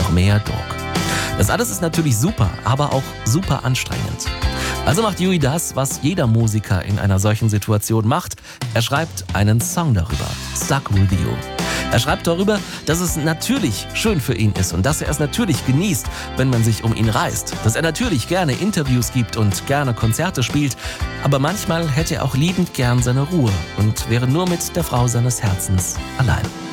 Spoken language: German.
noch mehr Druck. Das alles ist natürlich super, aber auch super anstrengend. Also macht Yui das, was jeder Musiker in einer solchen Situation macht. Er schreibt einen Song darüber, Stuck With You. Er schreibt darüber, dass es natürlich schön für ihn ist und dass er es natürlich genießt, wenn man sich um ihn reißt. Dass er natürlich gerne Interviews gibt und gerne Konzerte spielt. Aber manchmal hätte er auch liebend gern seine Ruhe und wäre nur mit der Frau seines Herzens allein.